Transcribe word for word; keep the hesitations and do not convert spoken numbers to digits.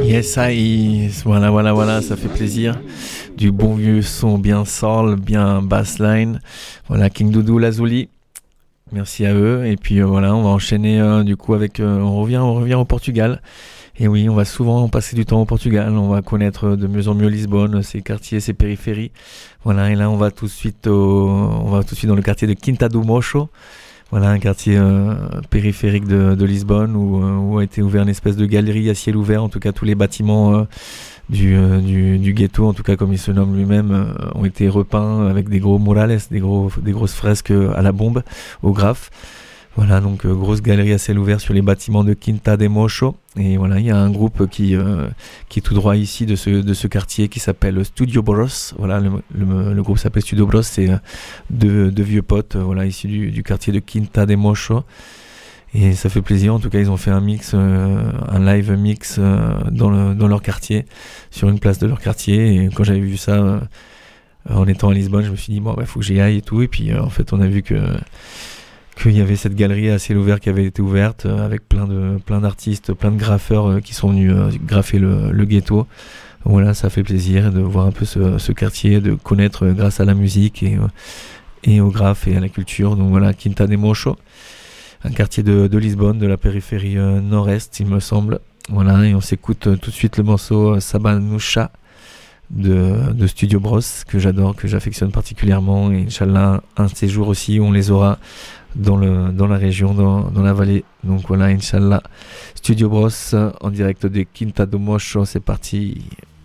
Yes, I. Voilà, voilà, voilà, ça fait plaisir. Du bon vieux son, bien soul, bien bassline. Voilà, King Doudou, Lazuli. Merci à eux. Et puis euh, voilà, on va enchaîner euh, du coup avec. Euh, on revient, on revient au Portugal. Et oui, on va souvent passer du temps au Portugal. On va connaître de mieux en mieux Lisbonne, ses quartiers, ses périphéries. Voilà, et là, on va tout de suite, au, on va tout de suite dans le quartier de Quinta do Mocho. Voilà, un quartier euh, périphérique de, de Lisbonne où, euh, où a été ouvert une espèce de galerie à ciel ouvert. En tout cas, tous les bâtiments euh, du, euh, du, du ghetto, en tout cas comme il se nomme lui-même, euh, ont été repeints avec des gros murales, des, gros, des grosses fresques à la bombe, au graphe. Voilà, donc euh, grosse galerie à ciel ouvert sur les bâtiments de Quinta de Mocho. Et voilà, il y a un groupe qui, euh, qui est tout droit ici de ce, de ce quartier qui s'appelle Studio Bros. Voilà, le, le, le groupe s'appelle Studio Bros. C'est euh, deux, deux vieux potes, euh, voilà, ici du, du quartier de Quinta de Mocho. Et ça fait plaisir, en tout cas, ils ont fait un mix, euh, un live mix euh, dans, le, dans leur quartier, sur une place de leur quartier. Et quand j'avais vu ça euh, en étant à Lisbonne, je me suis dit, bon, bah, faut que j'y aille et tout. Et puis, euh, en fait, on a vu que. qu'il y avait cette galerie à ciel ouvert qui avait été ouverte euh, avec plein de plein d'artistes, plein de graffeurs euh, qui sont venus euh, graffer le, le ghetto. Voilà, ça fait plaisir de voir un peu ce, ce quartier, de connaître euh, grâce à la musique et, euh, et au graphe et à la culture. Donc voilà, Quinta de Mocho, un quartier de, de Lisbonne, de la périphérie euh, nord-est, il me semble. Voilà, et on s'écoute euh, tout de suite le morceau euh, Sabanoucha de, de Studio Bros, que j'adore, que j'affectionne particulièrement. Et Inch'Allah, un de ces jours aussi où on les aura dans, le, dans la région, dans, dans la vallée. Donc voilà, Inch'Allah. Studio Bros en direct de Quinta do Mocho, c'est parti.